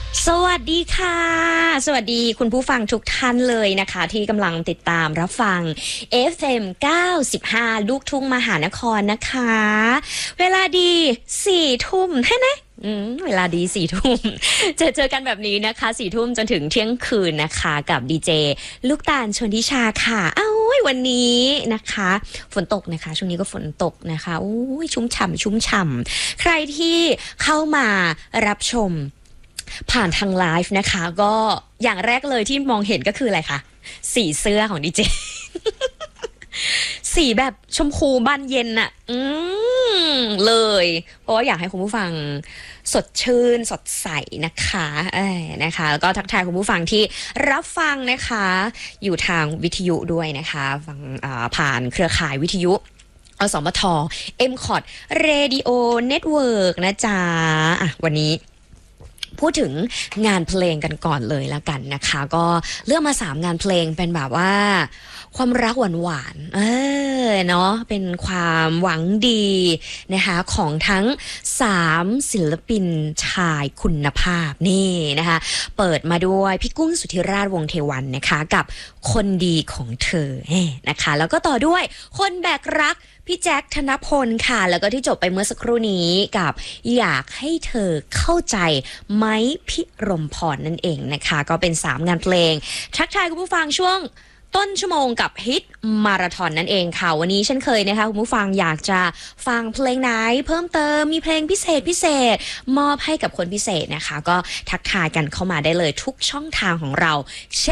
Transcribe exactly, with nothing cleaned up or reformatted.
สวัสดีค่ะสวัสดีคุณผู้ฟังทุกท่านเลยนะคะที่กำลังติดตามรับฟัง เอฟ เอ็ม เก้าสิบห้า ลูกทุ่งมหานครนะคะเวลาดีสี่ทุ่มใช่ไหมเวลาดีสี่ทุ่มเจอเจอกันแบบนี้นะคะสี่ทุ่มจนถึงเที่ยงคืนนะคะกับดีเจลูกตาลชนทิชาค่ะอ้าววันนี้นะคะฝนตกนะคะช่วงนี้ก็ฝนตกนะคะโอ้ยชุ่มฉ่ำชุ่มฉ่ำใครที่เข้ามารับชมผ่านทางไลฟ์นะคะก็อย่างแรกเลยที่มองเห็นก็คืออะไรคะสีเสื้อของดีเจ สีแบบชมพูบานเย็นอะอืมเลยเพราะว่าอยากให้คุณผู้ฟังสดชื่นสดใสนะคะเอ้ยนะคะแล้วก็ทักทายคุณผู้ฟังที่รับฟังนะคะอยู่ทางวิทยุด้วยนะคะฟังผ่านเครือข่ายวิทยุอสมท เอ็ม คอท Radio Network นะจ๊ะอ่ะวันนี้พูดถึงงานเพลงกันก่อนเลยละกันนะคะก็เลือกมาสามงานเพลงเป็นแบบว่าความรักหวานๆเออเนาะเป็นความหวังดีนะคะของทั้งสามศิลปินชายคุณภาพนี่นะคะเปิดมาด้วยพี่กุ้งสุธิราชวงศ์เทวันนะคะกับคนดีของเธอนะคะแล้วก็ต่อด้วยคนแบกรักพี่แจ็คธนพลค่ะแล้วก็ที่จบไปเมื่อสักครู่นี้กับอยากให้เธอเข้าใจไม้พิรมพรนั่นเองนะคะก็เป็นสามงานเพลงทักทายคุณผู้ฟังช่วงต้นชั่วโมงกับฮิตมาราธอนนั่นเองค่ะวันนี้เช่นเคยนะคะคุณผู้ฟังอยากจะฟังเพลงไหนเพิ่มเติมมีเพลงพิเศษพิเศษมอบให้กับคนพิเศษนะคะก็ทักทายกันเข้ามาได้เลยทุกช่องทางของเรา